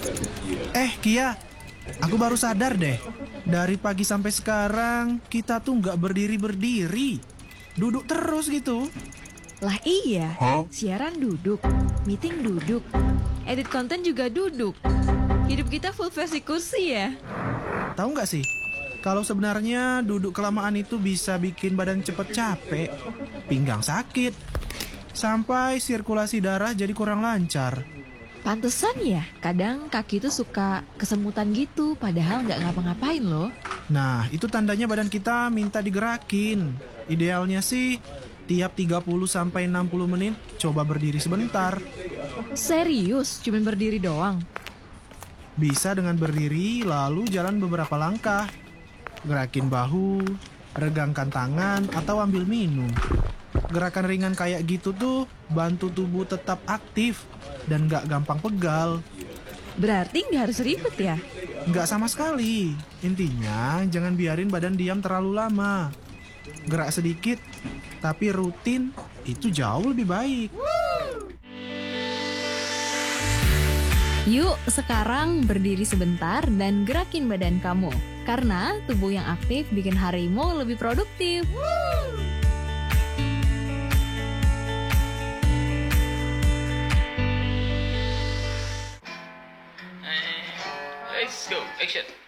Kia, aku baru sadar deh. Dari pagi sampai sekarang, kita tuh nggak berdiri-berdiri. Duduk terus gitu. Lah iya, siaran duduk, meeting duduk, edit konten juga duduk. Hidup kita full versi kursi ya. Tahu nggak sih, kalau sebenarnya duduk kelamaan itu bisa bikin badan cepet capek, pinggang sakit, sampai sirkulasi darah jadi kurang lancar. Pantesan ya, kadang kaki tuh suka kesemutan gitu, padahal nggak ngapa-ngapain loh. Nah, itu tandanya badan kita minta digerakin. Idealnya sih, tiap 30-60 menit coba berdiri sebentar. Serius, cuma berdiri doang? Bisa dengan berdiri, lalu jalan beberapa langkah. Gerakin bahu, regangkan tangan, atau ambil minum. Gerakan ringan kayak gitu tuh bantu tubuh tetap aktif dan gak gampang pegal. Berarti nggak harus ribet ya? Gak sama sekali. Intinya jangan biarin badan diam terlalu lama. Gerak sedikit, tapi rutin, itu jauh lebih baik. Yuk, sekarang berdiri sebentar dan gerakin badan kamu. Karena tubuh yang aktif bikin harimu lebih produktif. Let's go, action.